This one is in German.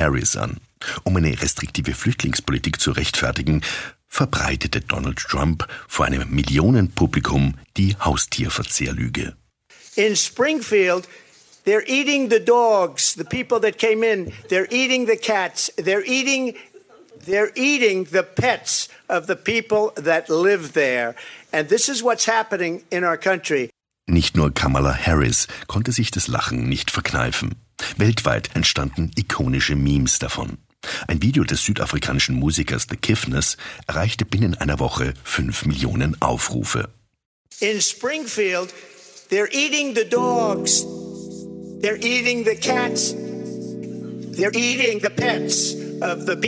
Harris an. Um eine restriktive Flüchtlingspolitik zu rechtfertigen, verbreitete Donald Trump vor einem Millionenpublikum die Haustierverzehrlüge. In Springfield, they're eating the dogs, the people that came in. They're eating the cats. They're eating the pets of the people that live there. And this is what's happening in our country. Nicht nur Kamala Harris konnte sich das Lachen nicht verkneifen. Weltweit entstanden ikonische Memes davon. Ein Video des südafrikanischen Musikers The Kiffness erreichte binnen einer Woche 5 Millionen Aufrufe. In Springfield, they're eating the dogs. They're eating the cats. They're eating the pets of the people.